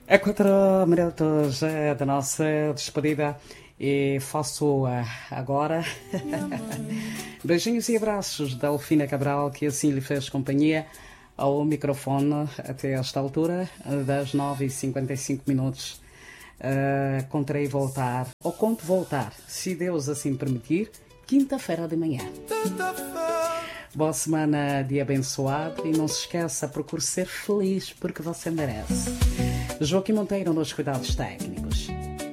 É 4 minutos da nossa despedida e faço agora beijinhos e abraços da Delfina Cabral, que assim lhe fez companhia ao microfone até esta altura, das 9h55. Contarei voltar, ou conto voltar, se Deus assim permitir, quinta-feira de manhã. Boa semana de abençoado e não se esqueça, procure ser feliz porque você merece. Joaquim Monteiro nos cuidados técnicos.